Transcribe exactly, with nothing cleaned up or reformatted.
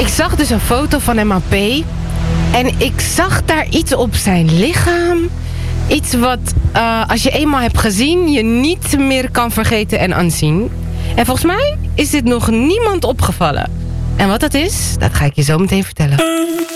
Ik zag dus een foto van M A P. En ik zag daar iets op zijn lichaam. Iets wat, uh, als je eenmaal hebt gezien, je niet meer kan vergeten en aanzien. En volgens mij is dit nog niemand opgevallen. En wat dat is, dat ga ik je zo meteen vertellen.